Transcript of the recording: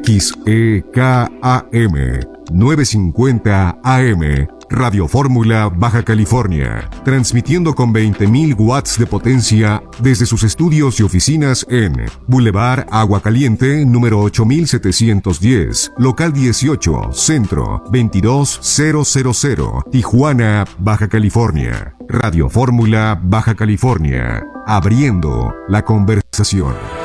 XEKAM 950 AM, Radio Fórmula Baja California, transmitiendo con 20.000 watts de potencia desde sus estudios y oficinas en Boulevard Agua Caliente, número 8710, local 18, centro 22000, Tijuana, Baja California. Radio Fórmula Baja California, abriendo la conversación.